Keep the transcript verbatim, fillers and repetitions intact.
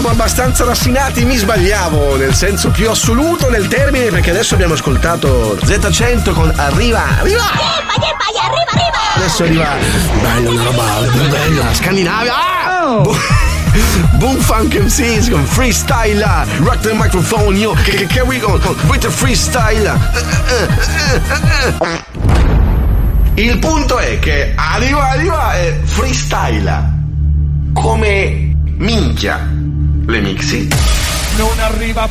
eravamo abbastanza raffinati, mi sbagliavo nel senso più assoluto del termine, perché adesso abbiamo ascoltato Z cento con Arriva, arriva! Yeppa, yeppa, arriva, arriva! Adesso arriva, bella una roba più bella, Scandinavia! Ah! Oh. Boom Funk M Cs con Freestyle, Rock the Microphone, yo, carry on with the freestyle. Il punto è che arriva, arriva e freestyle. Come minchia le mixi. Non arriva